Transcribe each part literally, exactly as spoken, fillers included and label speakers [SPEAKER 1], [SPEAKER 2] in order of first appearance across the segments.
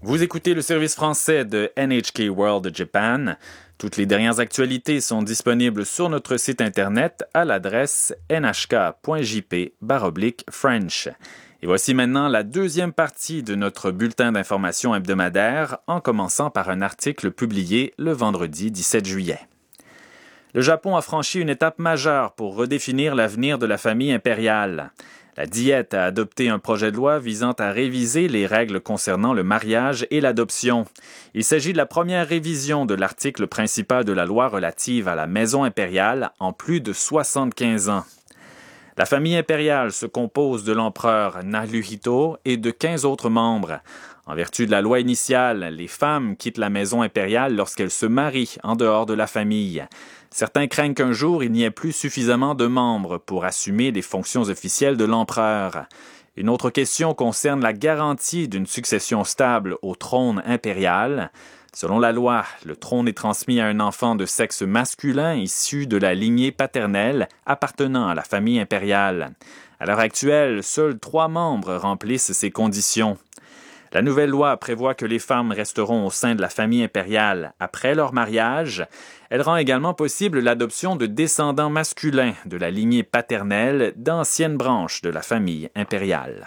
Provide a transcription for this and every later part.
[SPEAKER 1] Vous écoutez le service français de N H K World Japan. Toutes les dernières actualités sont disponibles sur notre site internet à l'adresse n h k point j p barre oblique French. Et voici maintenant la deuxième partie de notre bulletin d'information hebdomadaire, en commençant par un article publié le vendredi dix-sept juillet. Le Japon a franchi une étape majeure pour redéfinir l'avenir de la famille impériale. La Diète a adopté un projet de loi visant à réviser les règles concernant le mariage et l'adoption. Il s'agit de la première révision de l'article principal de la loi relative à la maison impériale en plus de soixante-quinze ans. La famille impériale se compose de l'empereur Naruhito et de quinze autres membres. En vertu de la loi initiale, les femmes quittent la maison impériale lorsqu'elles se marient en dehors de la famille. Certains craignent qu'un jour, il n'y ait plus suffisamment de membres pour assumer les fonctions officielles de l'empereur. Une autre question concerne la garantie d'une succession stable au trône impérial. Selon la loi, le trône est transmis à un enfant de sexe masculin issu de la lignée paternelle appartenant à la famille impériale. À l'heure actuelle, seuls trois membres remplissent ces conditions. La nouvelle loi prévoit que les femmes resteront au sein de la famille impériale après leur mariage. Elle rend également possible l'adoption de descendants masculins de la lignée paternelle d'anciennes branches de la famille impériale.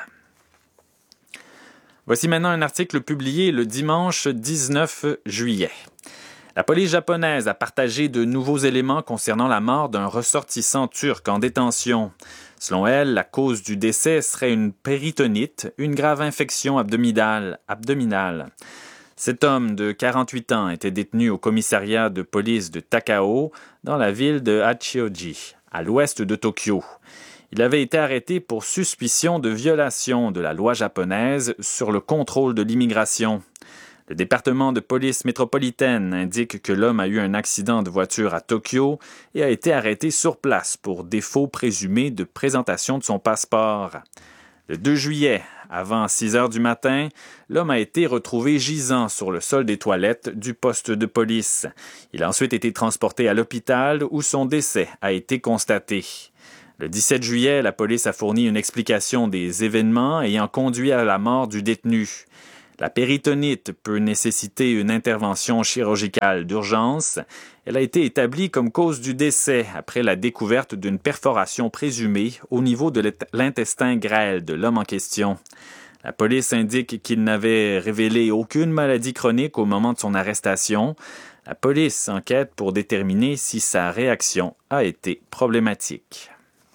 [SPEAKER 1] Voici maintenant un article publié le dimanche dix-neuf juillet. La police japonaise a partagé de nouveaux éléments concernant la mort d'un ressortissant turc en détention. Selon elle, la cause du décès serait une péritonite, une grave infection abdominale. abdominale. Cet homme de quarante-huit ans était détenu au commissariat de police de Takao, dans la ville de Hachioji, à l'ouest de Tokyo. Il avait été arrêté pour suspicion de violation de la loi japonaise sur le contrôle de l'immigration. Le département de police métropolitaine indique que l'homme a eu un accident de voiture à Tokyo et a été arrêté sur place pour défaut présumé de présentation de son passeport. Le deux juillet, avant six heures du matin, l'homme a été retrouvé gisant sur le sol des toilettes du poste de police. Il a ensuite été transporté à l'hôpital où son décès a été constaté. Le dix-sept juillet, la police a fourni une explication des événements ayant conduit à la mort du détenu. La péritonite peut nécessiter une intervention chirurgicale d'urgence. Elle a été établie comme cause du décès après la découverte d'une perforation présumée au niveau de l'intestin grêle de l'homme en question. La police indique qu'il n'avait révélé aucune maladie chronique au moment de son arrestation. La police enquête pour déterminer si sa réaction a été problématique.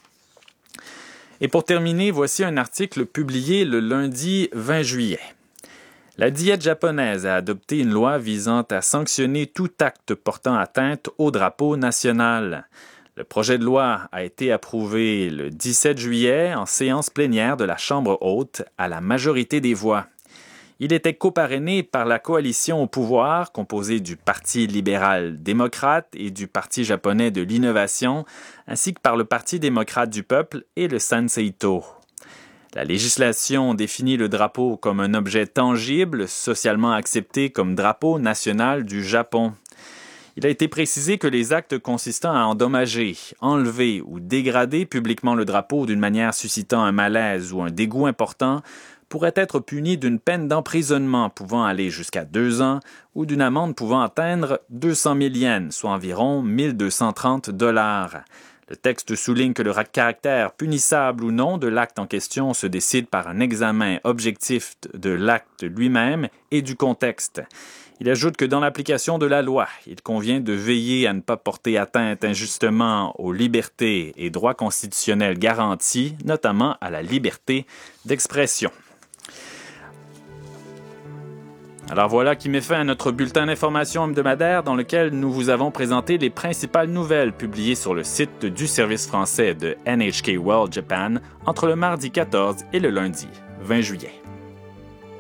[SPEAKER 1] Et pour terminer, voici un article publié le lundi vingt juillet. La Diète japonaise a adopté une loi visant à sanctionner tout acte portant atteinte au drapeau national. Le projet de loi a été approuvé le dix-sept juillet en séance plénière de la Chambre haute à la majorité des voix. Il était coparrainé par la coalition au pouvoir, composée du Parti libéral-démocrate et du Parti japonais de l'innovation, ainsi que par le Parti démocrate du peuple et le Sansei-to. La législation définit le drapeau comme un objet tangible, socialement accepté comme drapeau national du Japon. Il a été précisé que les actes consistant à endommager, enlever ou dégrader publiquement le drapeau d'une manière suscitant un malaise ou un dégoût important pourraient être punis d'une peine d'emprisonnement pouvant aller jusqu'à deux ans ou d'une amende pouvant atteindre deux cent mille yens, soit environ mille deux cent trente dollars. Le texte souligne que le caractère punissable ou non de l'acte en question se décide par un examen objectif de l'acte lui-même et du contexte. Il ajoute que dans l'application de la loi, il convient de veiller à ne pas porter atteinte injustement aux libertés et droits constitutionnels garantis, notamment à la liberté d'expression. Alors voilà qui met fin à notre bulletin d'information hebdomadaire dans lequel nous vous avons présenté les principales nouvelles publiées sur le site du service français de N H K World Japan entre le mardi quatorze et le lundi vingt juillet.